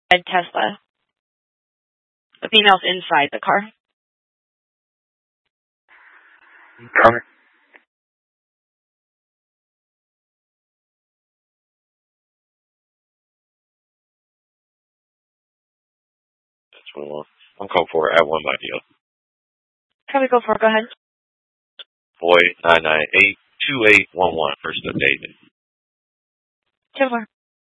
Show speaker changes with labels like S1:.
S1: red Tesla. The female's inside the car.
S2: Counter. That's what I want. I'm calling for at one by deal.
S1: Copy, go for it. Go ahead.
S2: Boy 9982811. First of David.
S1: 10-4.